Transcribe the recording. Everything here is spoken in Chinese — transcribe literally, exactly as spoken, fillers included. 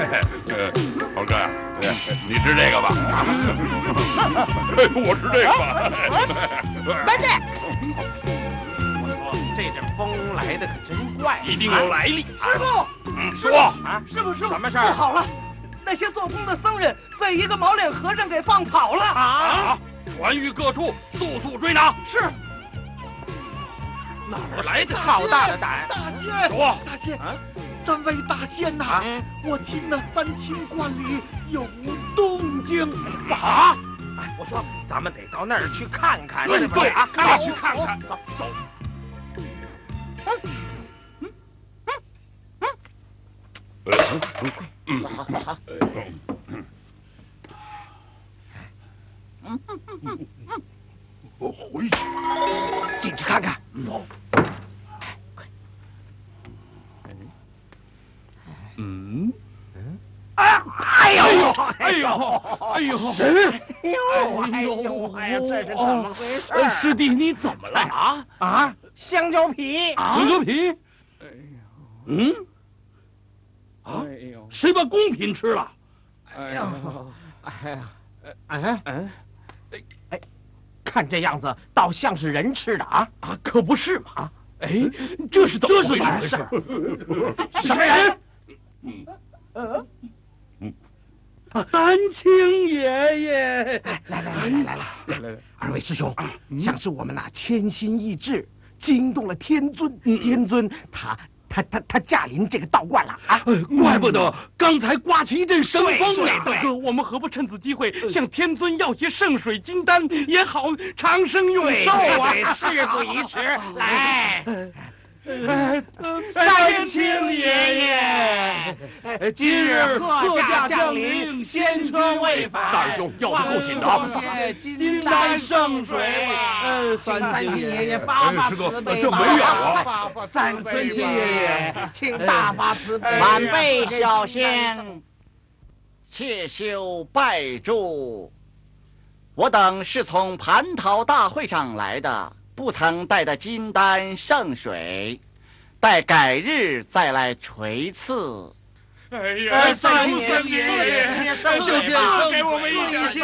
呃，猴哥呀，你吃这个吧。我吃这个吧。 慢点！我说这阵风来的可真怪， 一定有来历。 师傅， 嗯，说啊， 师傅，师傅， 什么事儿？ 不好了，那些做工的僧人被一个毛脸和尚给放跑了啊！ 传谕各处，速速追拿。 是。 哪儿来的好大的胆？ 大仙， 说， 大仙，三位大仙呐，我听那三清观里有动静。 啊！哎，我说咱们得到那儿去看看， 对对啊， 快去看看。走走。嗯， 好好好。 我回去， 进去看看。 走。嗯。 哎哎呦哎呦哎呦！ 什么？哎呦哎呦哎呀！这是怎么回事？ 呃，师弟，你怎么了？ 啊啊！香蕉皮！ 香蕉皮？哎呦！嗯？啊！ 哎呦！ 谁把贡品吃了？ 哎呦！哎呀！ 哎哎哎！看这样子，倒像是人吃的啊啊！可不是嘛！啊！哎，这是这是怎么回事？ 什么人？ 嗯嗯嗯。丹青爷爷， 来来来来来来来，二位师兄，像是我们那千心一志，惊动了天尊，天尊他他他他驾临这个道观了啊！ 怪不得刚才刮起一阵神风对来。大哥，我们何不趁此机会向天尊要些圣水金丹，也好长生永寿啊！ 对，事不宜迟，来。 三清爷爷，今日贺驾降临，仙车未返。 大师兄要的够紧的啊！ 金丹圣水， 呃，三清爷爷发发慈悲， 这没有啊！ 三清爷爷，请大发慈悲。 晚辈小仙，切修拜祝。我等是从蟠桃大会上来的。不曾带的金丹圣水，待改日再来垂赐。 哎呀，三清爷爷， 赐给我们一些。